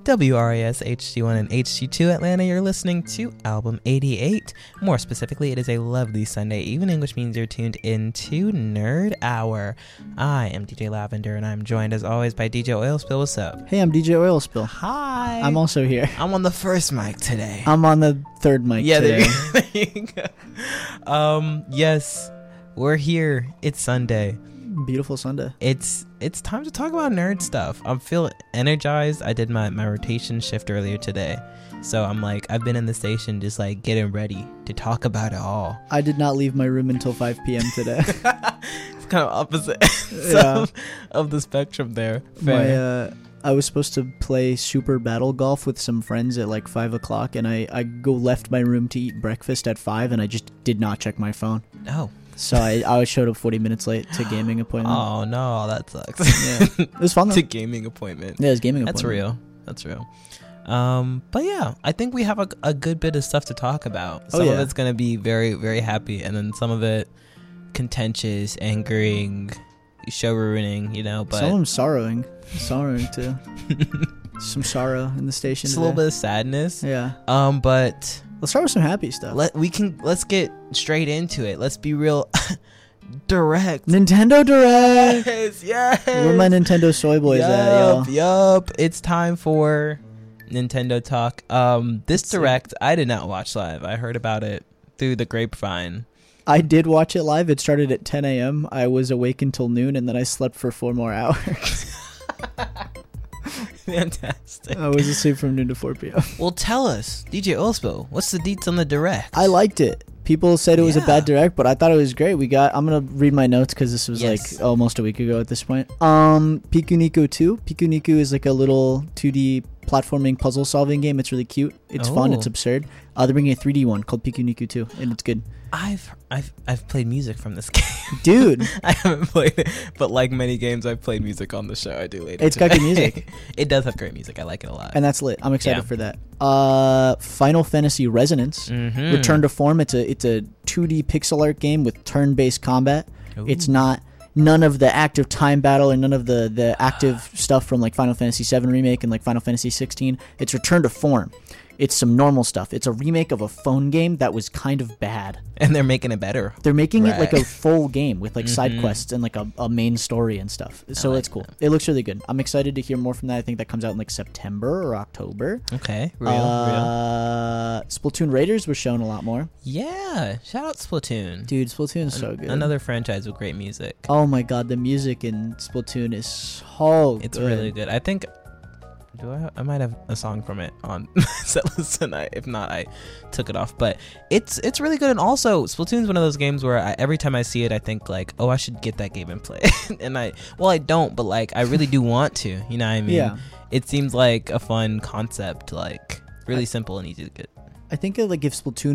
WRAS HD1 and HD2 Atlanta. You're listening to Album 88. More specifically, it is a lovely Sunday evening, which means you're tuned into Nerd Hour. I am DJ Lavender, and I'm joined as always by DJ Oilspill. What's up? Hey, I'm DJ Oilspill. Hi. I'm also here. I'm on the first mic today. I'm on the third mic today. There you go. Yes, we're here. It's Sunday. Beautiful Sunday. It's time to talk about nerd stuff. I'm feeling energized. I did my rotation shift earlier today, so I'm like, I've been in the station just like getting ready to talk about it all. I did not leave my room until 5 p.m. today. It's kind of opposite Yeah. of the spectrum there. Fair. I was supposed to play Super Battle Golf with some friends at like 5 o'clock, and I left my room to eat breakfast at 5, and I just did not check my phone. Oh. So I showed up 40 minutes late to gaming appointment. Oh no, that sucks. Yeah. It was fun though. To gaming appointment. Yeah, it was gaming appointment. That's real. But yeah, I think we have a good bit of stuff to talk about. Some of it's gonna be very, very happy, and then some of it contentious, angering, show ruining, you know. But some of them sorrowing too. Some sorrow in the station. Just a little bit of sadness. Yeah. But let's start with some happy stuff. Let's get straight into it. Let's be real. Direct. Nintendo Direct. Yes. Where my Nintendo soy boys at, y'all? Yup. It's time for Nintendo talk. This Direct, I did not watch live. I heard about it through the grapevine. I did watch it live. It started at 10 a.m. I was awake until noon, and then I slept for 4 more hours. Fantastic. I was asleep from noon to 4 p.m. Well, tell us, DJ Oilspill, what's the deets on the Direct? I liked it. People said it was a bad Direct, but I thought it was great. I'm going to read my notes because this was like almost a week ago at this point. Pikuniku 2. Pikuniku is like a little 2D platforming puzzle solving game. It's really cute. It's fun. It's absurd. They're bringing a 3D one called Pikuniku 2, and it's good. I've played music from this game. Dude. I haven't played it, but like many games, I've played music on the show. I do later. It's got good music. It does have great music. I like it a lot. And that's lit. I'm excited for that. Final Fantasy Resonance. Mm-hmm. Return to form. It's a 2D pixel art game with turn-based combat. Ooh. It's not none of the active time battle or none of the active stuff from like Final Fantasy VII Remake and like Final Fantasy 16. It's return to form. It's some normal stuff. It's a remake of a phone game that was kind of bad. And they're making it better. They're making it like a full game with like side quests and like a main story and stuff. So it's cool. It looks really good. I'm excited to hear more from that. I think that comes out in like September or October. Okay. Real. Splatoon Raiders was shown a lot more. Yeah. Shout out Splatoon. Dude, Splatoon is so good. Another franchise with great music. Oh my god, the music in Splatoon is so good. It's really good. I think... I might have a song from it on set list tonight. If not, I took it off. But it's really good. And also, Splatoon's one of those games where every time I see it, I think like, oh, I should get that game and play. And I don't, but like I really do want to. You know what I mean? Yeah. It seems like a fun concept, like really simple and easy to get. I think like if Splatoon